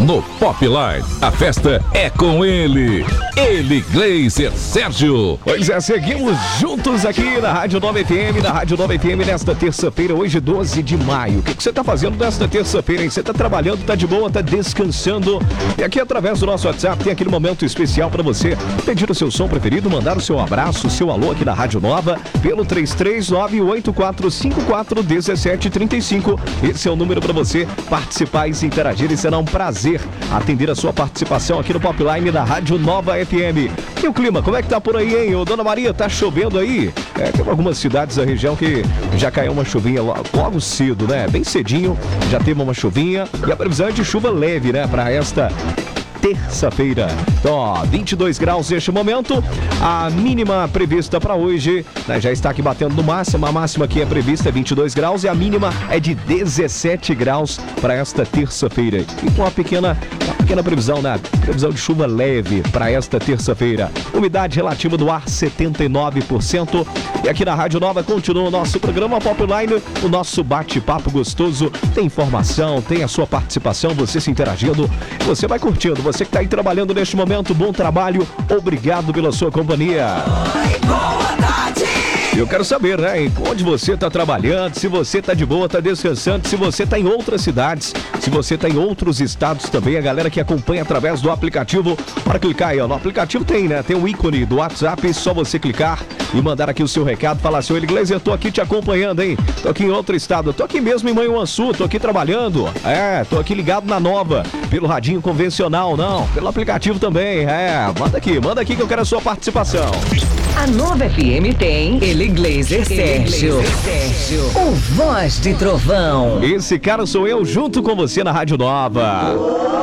no Popline. A festa é com ele Gleiser Sérgio. Pois é, seguimos juntos aqui na Rádio Nova FM, nesta terça-feira, hoje 12 de maio. O que você tá fazendo nesta terça-feira, hein? Você tá trabalhando, tá de boa, tá descansando? E aqui através do nosso WhatsApp tem aquele momento especial para você pedir o seu som preferido, mandar o seu abraço, o seu alô aqui na Rádio Nova pelo 339845411735. Esse é o número para você participar e se interagir, e será um prazer atender a sua participação aqui no Popline da Rádio Nova FM. E o clima, como é que tá por aí, hein? Ô, Dona Maria, tá chovendo aí? Tem algumas cidades da região que já caiu uma chuvinha logo cedo, né? Bem cedinho, já teve uma chuvinha, e a previsão é de chuva leve, né? Para esta terça-feira. Então, ó, 22 graus neste momento. A mínima prevista para hoje, né, já está aqui batendo no máximo. A máxima aqui é prevista é 22 graus e a mínima é de 17 graus para esta terça-feira. E com uma pequena previsão, né? Previsão de chuva leve para esta terça-feira. Umidade relativa do ar 79%. E aqui na Rádio Nova continua o nosso programa Popline, o nosso bate-papo gostoso. Tem informação, tem a sua participação, você se interagindo, você vai curtindo. Você que está aí trabalhando neste momento, bom trabalho, obrigado pela sua companhia. Boa tarde! Eu quero saber, né, onde você está trabalhando, se você está de boa, está descansando, se você está em outras cidades, se você está em outros estados também, a galera que acompanha através do aplicativo, para clicar aí, ó, no aplicativo tem, né, tem um ícone do WhatsApp, só você clicar e mandar aqui o seu recado, falar assim: oi, Gleiser, eu tô aqui te acompanhando, hein, tô aqui em outro estado, tô aqui mesmo em Manhuaçu, tô aqui trabalhando, tô aqui ligado na Nova, pelo radinho convencional, não, pelo aplicativo também, manda aqui que eu quero a sua participação. A Nova FM tem Gleiser Sérgio, o Voz de Trovão. Esse cara sou eu junto com você na Rádio Nova.